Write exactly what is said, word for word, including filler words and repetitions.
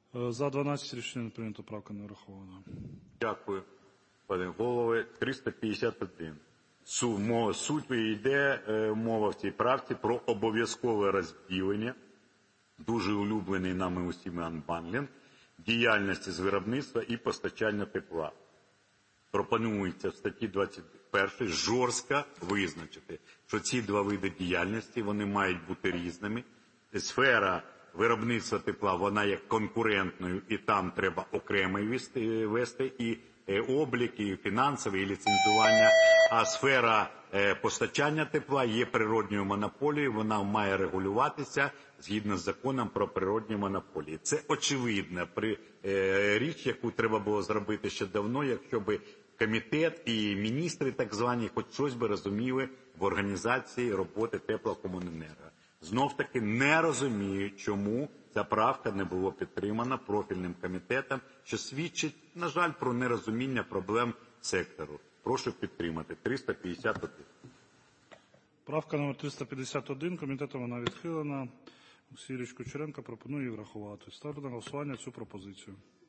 За дванадцять рішення не прийнято, правка не врахована. Дякую, пане голове. триста п'ятдесят один. Суть йде, мова в цій правці про обов'язкове розділення, дуже улюблений нами усіма анбандлінг, діяльності з виробництва і постачання тепла. Пропонується в статті двадцять першій жорстко визначити, що ці два види діяльності, вони мають бути різними. Сфера виробництва тепла, вона є конкурентною, і там треба окремий вести, вести і облік, і фінансове, і ліцензування. А сфера постачання тепла є природньою монополією, вона має регулюватися згідно з законом про природні монополії. Це очевидна річ, яку треба було зробити ще давно, якщо б комітет і міністри так звані хоч щось би розуміли в організації роботи теплокомуненерго. Знов-таки не розумію, чому ця правка не була підтримана профільним комітетом, що свідчить, на жаль, про нерозуміння проблем сектору. Прошу підтримати. триста п'ятдесят один. Правка номер триста п'ятдесят один. Комітетом вона відхилена. Олексій Юрійович Кучеренко пропонує її врахувати. Ставлю на голосування цю пропозицію.